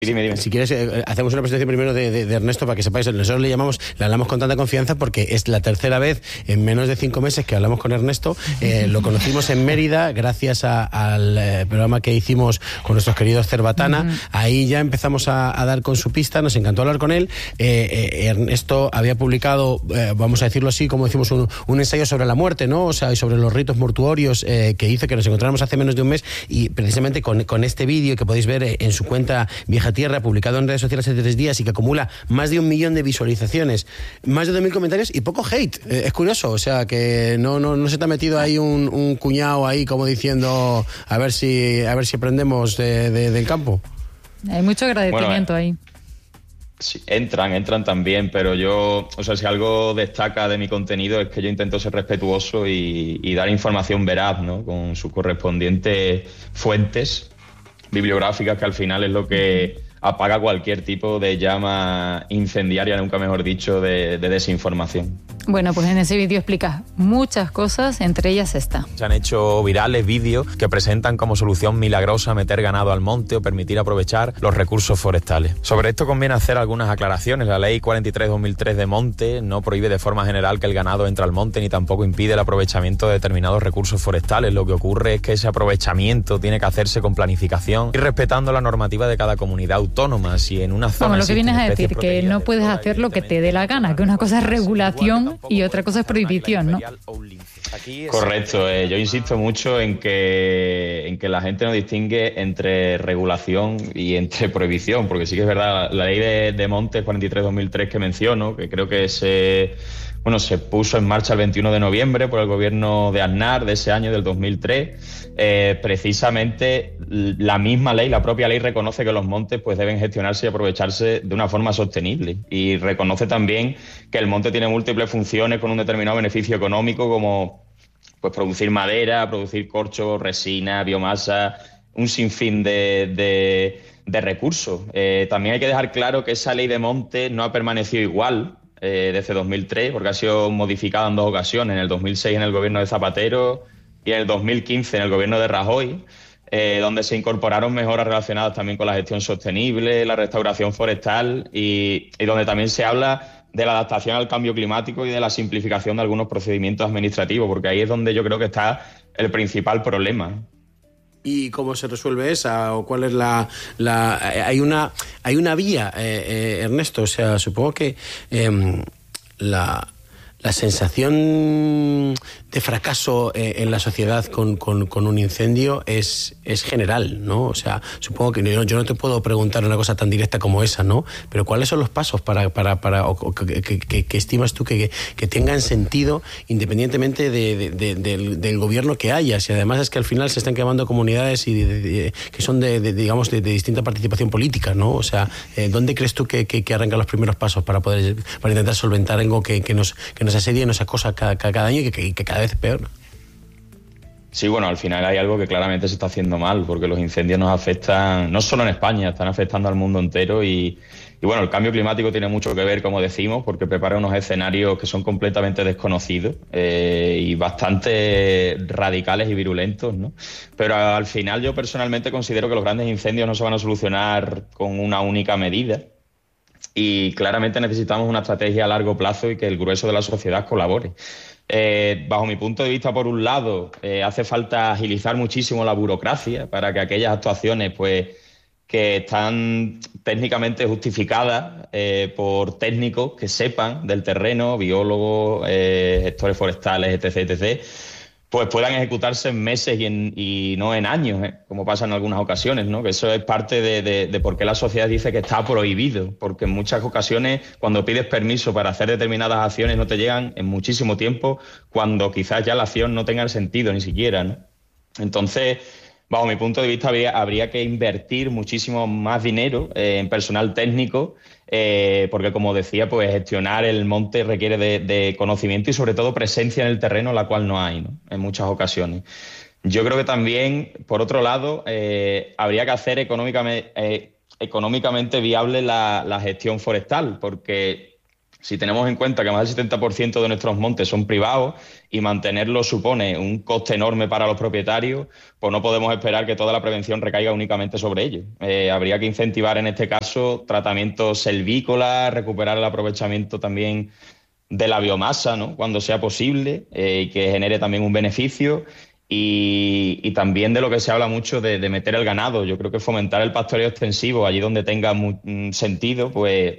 Dime. Si quieres, hacemos una presentación primero de Ernesto para que sepáis. Nosotros le hablamos con tanta confianza porque es la tercera vez en menos de 5 meses que hablamos con Ernesto. Lo conocimos en Mérida gracias al programa que hicimos con nuestros queridos Cerbatana. Uh-huh. Ahí ya empezamos a dar con su pista, nos encantó hablar con él. Ernesto había publicado, vamos a decirlo así, como decimos, un ensayo sobre la muerte, ¿no? O sea, y sobre los ritos mortuorios que hizo que nos encontráramos hace menos de un mes, y precisamente con este vídeo que podéis ver en su cuenta Vieja Tierra, publicado en redes sociales hace 3 días y que acumula más de 1 millón de visualizaciones, más de 2.000 comentarios y poco hate. Es curioso, o sea, que no se te ha metido ahí un cuñado ahí como diciendo a ver si aprendemos del campo. Hay mucho agradecimiento ahí. Sí, entran también, pero yo, o sea, si algo destaca de mi contenido es que yo intento ser respetuoso y dar información veraz, ¿no? Con sus correspondientes fuentes bibliográficas, que al final es lo que apaga cualquier tipo de llama incendiaria, nunca mejor dicho, de desinformación. Bueno, pues en ese vídeo explicas muchas cosas, entre ellas esta. Se han hecho virales vídeos que presentan como solución milagrosa meter ganado al monte o permitir aprovechar los recursos forestales. Sobre esto conviene hacer algunas aclaraciones. La Ley 43/2003 de monte no prohíbe de forma general que el ganado entre al monte, ni tampoco impide el aprovechamiento de determinados recursos forestales. Lo que ocurre es que ese aprovechamiento tiene que hacerse con planificación y respetando la normativa de cada comunidad autónoma. Si en una zona... Como lo que vienes a decir, que no puedes hacer lo que te dé la gana, que una cosa es regulación y otra cosa es prohibición, ¿no? Correcto. Yo insisto mucho en que la gente no distingue entre regulación y entre prohibición, porque sí que es verdad, la ley de montes 43/2003 que menciono, que creo que se puso en marcha el 21 de noviembre por el gobierno de Aznar de ese año, del 2003. Precisamente la misma ley, la propia ley, reconoce que los montes pues deben gestionarse y aprovecharse de una forma sostenible, y reconoce también que el monte tiene múltiples funciones con un determinado beneficio económico, como pues producir madera, producir corcho, resina, biomasa, un sinfín de recursos. También hay que dejar claro que esa ley de monte no ha permanecido igual desde 2003, porque ha sido modificada en 2 ocasiones, en el 2006 en el gobierno de Zapatero y en el 2015 en el gobierno de Rajoy, donde se incorporaron mejoras relacionadas también con la gestión sostenible, la restauración forestal y donde también se habla de la adaptación al cambio climático y de la simplificación de algunos procedimientos administrativos, porque ahí es donde yo creo que está el principal problema. ¿Y cómo se resuelve esa? ¿O cuál es hay una vía, Ernesto? O sea, supongo que la sensación de fracaso en la sociedad con un incendio es general, ¿no? O sea, supongo que yo no te puedo preguntar una cosa tan directa como esa, ¿no? Pero ¿cuáles son los pasos que estimas tú que tengan sentido independientemente del gobierno que haya? Si además es que al final se están quemando comunidades que son de distinta participación política, ¿no? O sea, ¿dónde crees tú que arrancan los primeros pasos para intentar solventar algo que nos asedia y nos acosa cada año y que cada vez es peor? Sí, bueno, al final hay algo que claramente se está haciendo mal, porque los incendios nos afectan, no solo en España, están afectando al mundo entero y bueno, el cambio climático tiene mucho que ver, como decimos, porque prepara unos escenarios que son completamente desconocidos y bastante radicales y virulentos, ¿no? Pero al final yo personalmente considero que los grandes incendios no se van a solucionar con una única medida, y claramente necesitamos una estrategia a largo plazo y que el grueso de la sociedad colabore. Bajo mi punto de vista, por un lado, hace falta agilizar muchísimo la burocracia para que aquellas actuaciones pues, que están técnicamente justificadas por técnicos que sepan del terreno, biólogos, gestores forestales, etc., pues puedan ejecutarse en meses y no en años, como pasa en algunas ocasiones, ¿no? Que eso es parte de por qué la sociedad dice que está prohibido, porque en muchas ocasiones cuando pides permiso para hacer determinadas acciones no te llegan en muchísimo tiempo, cuando quizás ya la acción no tenga sentido ni siquiera, ¿no? Entonces, bajo mi punto de vista, habría que invertir muchísimo más dinero en personal técnico, porque, como decía, pues gestionar el monte requiere de conocimiento y, sobre todo, presencia en el terreno, la cual no hay, ¿no? En muchas ocasiones. Yo creo que también, por otro lado, habría que hacer económicamente viable la gestión forestal, porque Si tenemos en cuenta que más del 70% de nuestros montes son privados y mantenerlos supone un coste enorme para los propietarios, pues no podemos esperar que toda la prevención recaiga únicamente sobre ellos. Habría que incentivar en este caso tratamientos selvícolas, recuperar el aprovechamiento también de la biomasa, ¿no?, cuando sea posible, que genere también un beneficio. Y también de lo que se habla mucho de meter el ganado. Yo creo que fomentar el pastoreo extensivo allí donde tenga sentido, pues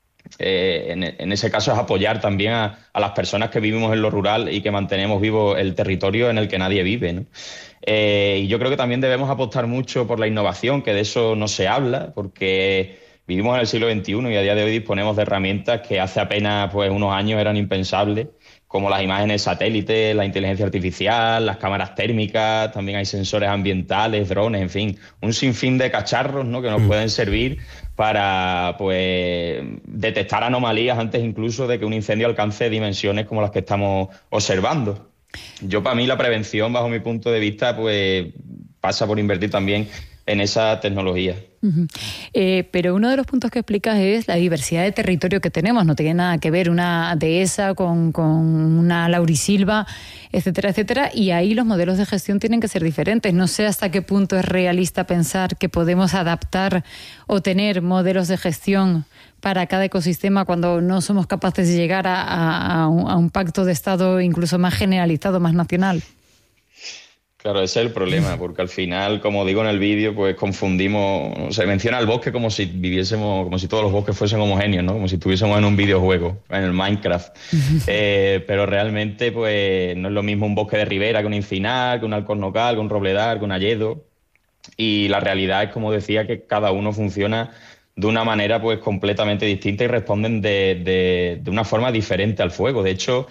en ese caso es apoyar también a las personas que vivimos en lo rural y que mantenemos vivo el territorio en el que nadie vive, ¿no? Y yo creo que también debemos apostar mucho por la innovación, que de eso no se habla, porque vivimos en el siglo XXI y a día de hoy disponemos de herramientas que hace apenas pues unos años eran impensables, como las imágenes satélites, la inteligencia artificial, las cámaras térmicas, también hay sensores ambientales, drones, en fin, un sinfín de cacharros, ¿no?, que nos pueden servir para pues detectar anomalías antes incluso de que un incendio alcance dimensiones como las que estamos observando. Para mí la prevención, bajo mi punto de vista, pues pasa por invertir también en esa tecnología. Pero uno de los puntos que explicas es la diversidad de territorio que tenemos. No tiene nada que ver una dehesa con una laurisilva, etcétera, etcétera. Y ahí los modelos de gestión tienen que ser diferentes. No sé hasta qué punto es realista pensar que podemos adaptar o tener modelos de gestión para cada ecosistema cuando no somos capaces de llegar a un pacto de Estado incluso más generalizado, más nacional. Claro, ese es el problema, porque al final, como digo en el vídeo, pues confundimos, se menciona el bosque como si viviésemos, como si todos los bosques fuesen homogéneos, ¿no? Como si estuviésemos en un videojuego, en el Minecraft. Pero realmente, pues no es lo mismo un bosque de ribera que un encinar, que un alcornocal, que un robledal, que un hayedo. Y la realidad es, como decía, que cada uno funciona de una manera pues completamente distinta y responden de una forma diferente al fuego. De hecho,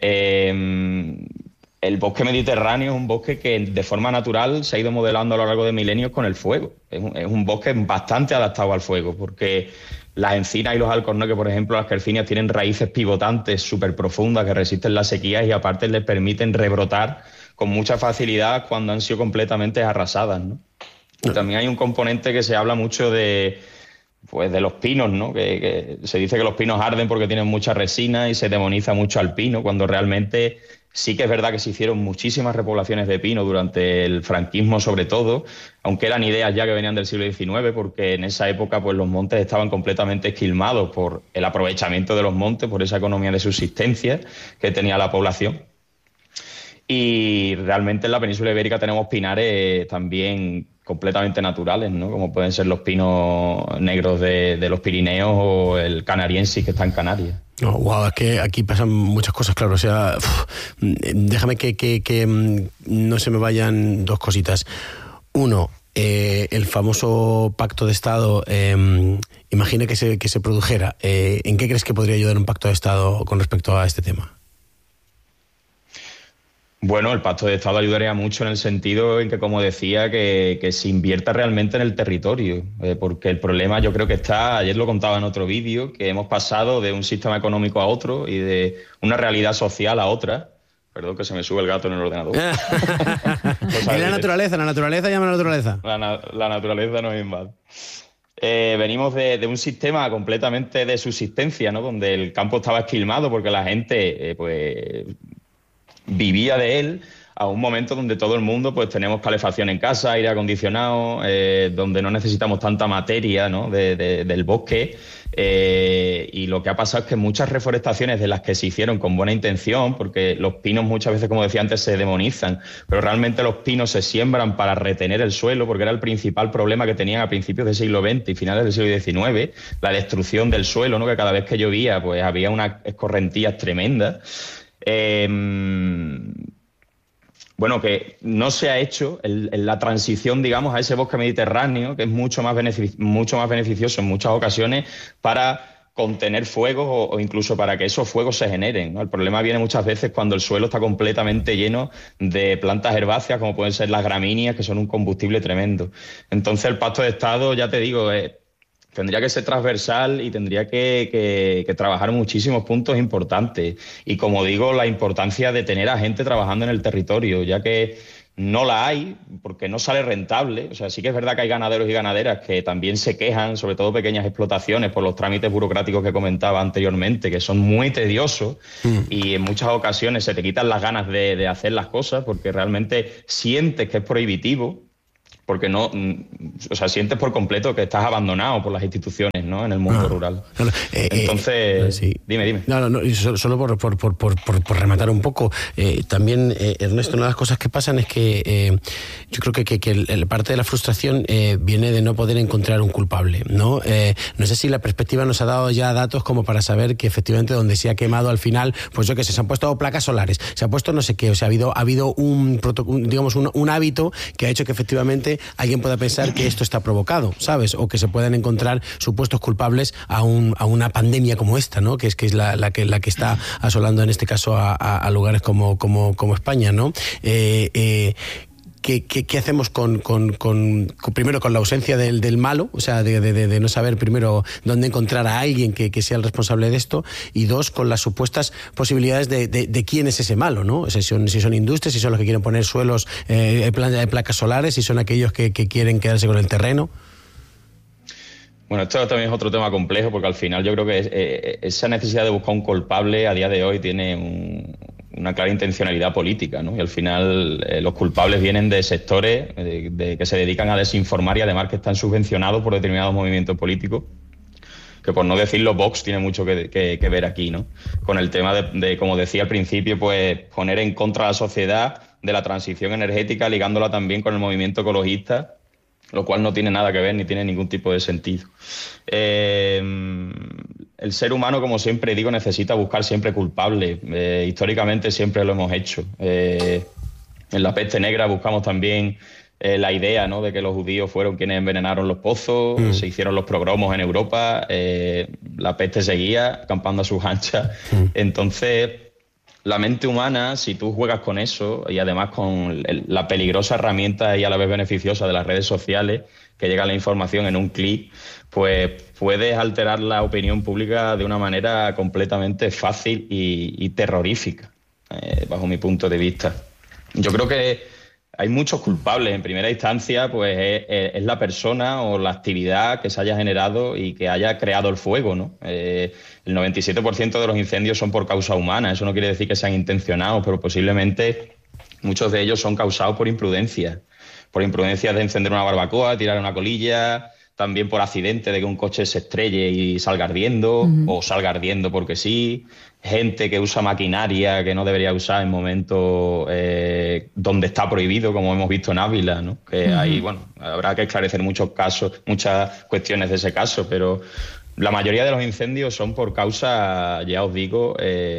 el bosque mediterráneo es un bosque que de forma natural se ha ido modelando a lo largo de milenios con el fuego. Es un bosque bastante adaptado al fuego, porque las encinas y los alcornoques, por ejemplo, las quercinias, tienen raíces pivotantes súper profundas que resisten las sequías y aparte les permiten rebrotar con mucha facilidad cuando han sido completamente arrasadas, ¿no? Y también hay un componente que se habla mucho de los pinos, ¿no? Que se dice que los pinos arden porque tienen mucha resina y se demoniza mucho al pino, cuando realmente sí que es verdad que se hicieron muchísimas repoblaciones de pino durante el franquismo, sobre todo, aunque eran ideas ya que venían del siglo XIX, porque en esa época pues los montes estaban completamente esquilmados por el aprovechamiento de los montes, por esa economía de subsistencia que tenía la población. Y realmente en la península ibérica tenemos pinares también completamente naturales, ¿no? Como pueden ser los pinos negros de los Pirineos o el canariensis que está en Canarias. Oh, wow, es que aquí pasan muchas cosas, claro. O sea, déjame que no se me vayan dos cositas. Uno, el famoso pacto de Estado, imagina que se produjera. ¿En qué crees que podría ayudar un pacto de Estado con respecto a este tema? Bueno, el pacto de Estado ayudaría mucho en el sentido en que, como decía, que se invierta realmente en el territorio, porque el problema yo creo que está, ayer lo contaba en otro vídeo, que hemos pasado de un sistema económico a otro y de una realidad social a otra. Perdón que se me sube el gato en el ordenador. Y la naturaleza llama a la naturaleza. La naturaleza nos invade. Venimos de un sistema completamente de subsistencia, ¿no? Donde el campo estaba esquilmado porque la gente, vivía de él, a un momento donde todo el mundo pues tenemos calefacción en casa, aire acondicionado, donde no necesitamos tanta materia, ¿no? del bosque, y lo que ha pasado es que muchas reforestaciones de las que se hicieron con buena intención, porque los pinos muchas veces, como decía antes, se demonizan, pero realmente los pinos se siembran para retener el suelo, porque era el principal problema que tenían a principios del siglo XX y finales del siglo XIX, la destrucción del suelo, ¿no? Que cada vez que llovía pues había unas escorrentías tremendas. Bueno, que no se ha hecho la transición, digamos, a ese bosque mediterráneo, que es mucho más beneficioso en muchas ocasiones para contener fuegos o incluso para que esos fuegos se generen, ¿no? El problema viene muchas veces cuando el suelo está completamente lleno de plantas herbáceas, como pueden ser las gramíneas, que son un combustible tremendo. Entonces el pacto de Estado, ya te digo, tendría que ser transversal y tendría que trabajar muchísimos puntos importantes. Y como digo, la importancia de tener a gente trabajando en el territorio, ya que no la hay porque no sale rentable. O sea, sí que es verdad que hay ganaderos y ganaderas que también se quejan, sobre todo pequeñas explotaciones, por los trámites burocráticos que comentaba anteriormente, que son muy tediosos y en muchas ocasiones se te quitan las ganas de hacer las cosas porque realmente sientes que es prohibitivo, porque no, o sea, sientes por completo que estás abandonado por las instituciones, ¿no?, en el mundo rural. Entonces, sí. Dime. No, y solo por rematar un poco, también, Ernesto, una de las cosas que pasan es que yo creo que parte de la frustración viene de no poder encontrar un culpable, ¿no? No sé si la perspectiva nos ha dado ya datos como para saber que efectivamente donde se ha quemado al final, pues yo qué sé, se han puesto placas solares, se ha puesto no sé qué, o sea, ha habido un hábito que ha hecho que efectivamente alguien pueda pensar que esto está provocado, ¿sabes? O que se puedan encontrar supuestos culpables a una pandemia como esta, ¿no? Que es la que está asolando en este caso a lugares como España, ¿no? ¿Qué hacemos primero con la ausencia del malo? O sea, de no saber primero dónde encontrar a alguien que sea el responsable de esto, y dos, con las supuestas posibilidades de quién es ese malo, ¿no? O sea, si son industrias, si son los que quieren poner suelos, placas solares, si son aquellos que quieren quedarse con el terreno. Bueno, esto también es otro tema complejo, porque al final yo creo que esa necesidad de buscar un culpable a día de hoy tiene una clara intencionalidad política, ¿no? Y al final los culpables vienen de sectores que se dedican a desinformar y además que están subvencionados por determinados movimientos políticos, que por no decirlo Vox tiene mucho que ver aquí, ¿no? Con el tema de, como decía al principio, pues poner en contra a la sociedad de la transición energética, ligándola también con el movimiento ecologista, lo cual no tiene nada que ver ni tiene ningún tipo de sentido. El ser humano, como siempre digo, necesita buscar siempre culpables. Históricamente siempre lo hemos hecho. En la peste negra buscamos también la idea, ¿no?, de que los judíos fueron quienes envenenaron los pozos, se hicieron los pogromos en Europa, la peste seguía campando a sus anchas. Entonces, la mente humana, si tú juegas con eso y además con la peligrosa herramienta y a la vez beneficiosa de las redes sociales, que llega la información en un clic, pues puedes alterar la opinión pública de una manera completamente fácil y terrorífica, bajo mi punto de vista. Yo creo que hay muchos culpables. En primera instancia, pues es la persona o la actividad que se haya generado y que haya creado el fuego, ¿no? El 97% de los incendios son por causa humana. Eso no quiere decir que sean intencionados, pero posiblemente muchos de ellos son causados por imprudencia. Por imprudencia de encender una barbacoa, tirar una colilla, también por accidente de que un coche se estrelle y salga ardiendo, o salga ardiendo porque sí. Gente que usa maquinaria que no debería usar en momentos donde está prohibido, como hemos visto en Ávila, ¿no? Que ahí, bueno, habrá que esclarecer muchas cuestiones de ese caso, pero la mayoría de los incendios son por causa, ya os digo,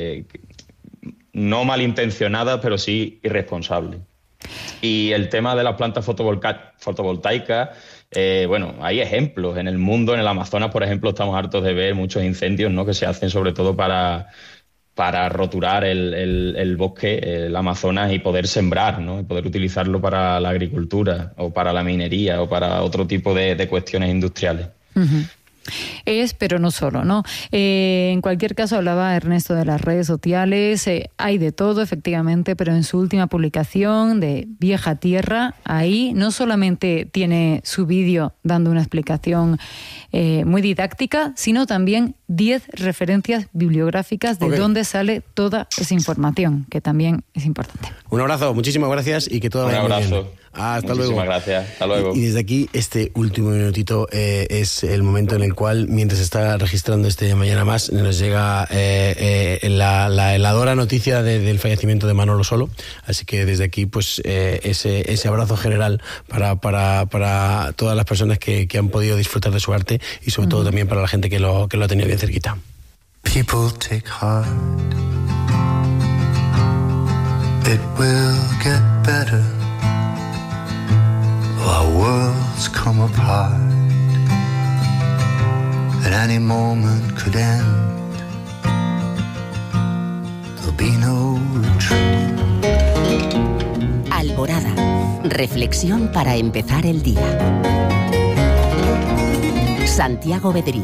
no malintencionadas, pero sí irresponsables. Y el tema de las plantas fotovoltaicas, bueno, hay ejemplos. En el mundo, en el Amazonas, por ejemplo, estamos hartos de ver muchos incendios, ¿no?, que se hacen sobre todo para roturar el bosque, el Amazonas, y poder sembrar, ¿no?, y poder utilizarlo para la agricultura o para la minería o para otro tipo de cuestiones industriales. Pero no solo, ¿no? En cualquier caso, hablaba Ernesto de las redes sociales, hay de todo, efectivamente, pero en su última publicación de Vieja Tierra, ahí no solamente tiene su vídeo dando una explicación muy didáctica, sino también 10 referencias bibliográficas de dónde sale toda esa información, que también es importante. Un abrazo, muchísimas gracias y que todo vaya muy bien. Un abrazo. Hasta luego. Muchísimas gracias, hasta luego. Y desde aquí, este último minutito es el momento en el cual, mientras está registrando este Mañana Más, nos llega la heladora noticia del fallecimiento de Manolo Solo. Así que desde aquí, pues ese abrazo general para todas las personas que han podido disfrutar de su arte y sobre todo también para la gente que lo ha tenido bien cerquita. People take heart. It will get better. Our worlds come apart. At any moment could end. There'll be no retreat. Alborada. Reflexión para empezar el día. Santiago Bedrí.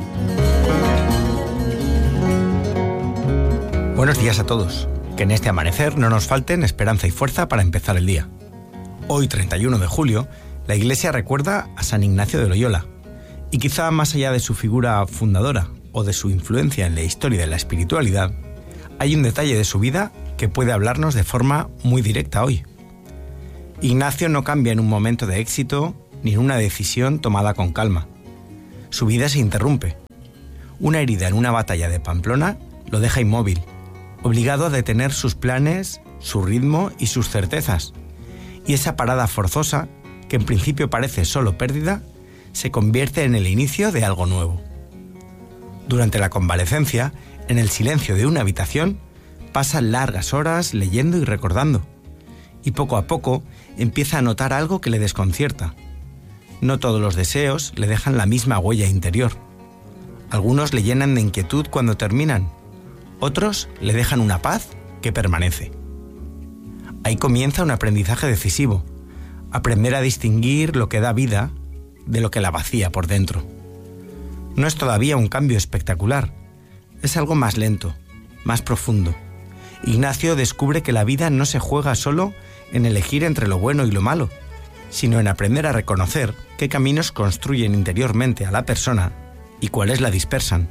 Buenos días a todos. Que en este amanecer no nos falten esperanza y fuerza para empezar el día. Hoy, 31 de julio, la Iglesia recuerda a San Ignacio de Loyola, y quizá más allá de su figura fundadora o de su influencia en la historia de la espiritualidad, hay un detalle de su vida que puede hablarnos de forma muy directa hoy. Ignacio no cambia en un momento de éxito ni en una decisión tomada con calma. Su vida se interrumpe. Una herida en una batalla de Pamplona lo deja inmóvil, obligado a detener sus planes, su ritmo y sus certezas. Y esa parada forzosa, que en principio parece solo pérdida, se convierte en el inicio de algo nuevo. Durante la convalecencia, en el silencio de una habitación, pasa largas horas leyendo y recordando. Y poco a poco empieza a notar algo que le desconcierta. No todos los deseos le dejan la misma huella interior. Algunos le llenan de inquietud cuando terminan, otros le dejan una paz que permanece. Ahí comienza un aprendizaje decisivo, aprender a distinguir lo que da vida de lo que la vacía por dentro. No es todavía un cambio espectacular, es algo más lento, más profundo. Ignacio descubre que la vida no se juega solo en elegir entre lo bueno y lo malo, sino en aprender a reconocer qué caminos construyen interiormente a la persona y cuáles la dispersan.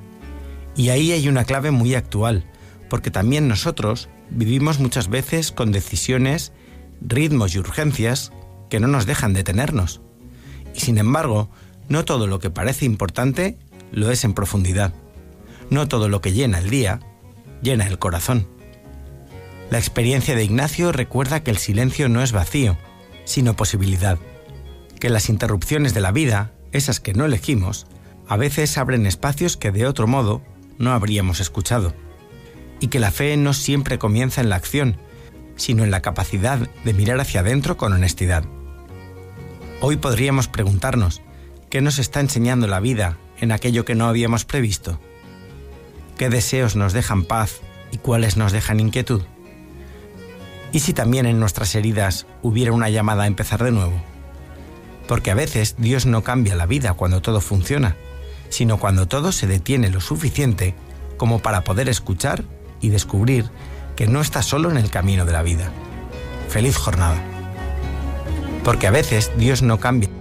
Y ahí hay una clave muy actual, porque también nosotros vivimos muchas veces con decisiones, ritmos y urgencias que no nos dejan detenernos. Y sin embargo, no todo lo que parece importante lo es en profundidad. No todo lo que llena el día, llena el corazón. La experiencia de Ignacio recuerda que el silencio no es vacío, sino posibilidad. Que las interrupciones de la vida, esas que no elegimos, a veces abren espacios que de otro modo no habríamos escuchado. Y que la fe no siempre comienza en la acción, sino en la capacidad de mirar hacia adentro con honestidad. Hoy podríamos preguntarnos, ¿qué nos está enseñando la vida en aquello que no habíamos previsto? ¿Qué deseos nos dejan paz y cuáles nos dejan inquietud? ¿Y si también en nuestras heridas hubiera una llamada a empezar de nuevo? Porque a veces Dios no cambia la vida cuando todo funciona, sino cuando todo se detiene lo suficiente como para poder escuchar y descubrir que no está solo en el camino de la vida. Feliz jornada. Porque a veces Dios no cambia